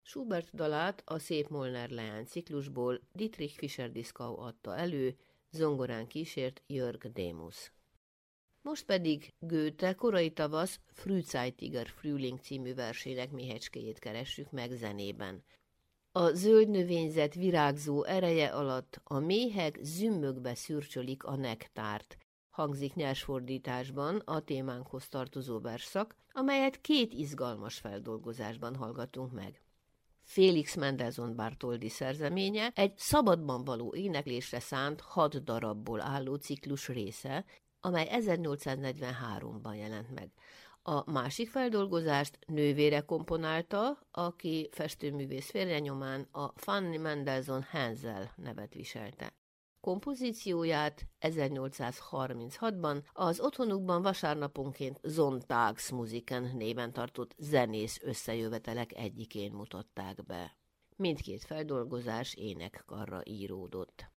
Schubert dalát a Szép Molnár leány ciklusból Dietrich Fischer-Dieskau adta elő, zongorán kísért Jörg Demus. Most pedig Goethe korai tavasz Frühzeitiger Frühling című versének méhecskéjét keressük meg zenében. A zöld növényzet virágzó ereje alatt a méhek zümmögbe szürcsölik a nektárt, hangzik nyersfordításban a témánkhoz tartozó versszak, amelyet két izgalmas feldolgozásban hallgatunk meg. Félix Mendelssohn Bartholdy szerzeménye egy szabadban való éneklésre szánt 6 darabból álló ciklus része, amely 1843-ban jelent meg. A másik feldolgozást nővére komponálta, aki festőművész félrenyomán a Fanny Mendelssohn Haensel nevet viselte. Kompozícióját 1836-ban az otthonukban vasárnaponként Sonntagsmusiken néven tartott zenész összejövetelek egyikén mutatták be. Mindkét feldolgozás énekkarra íródott.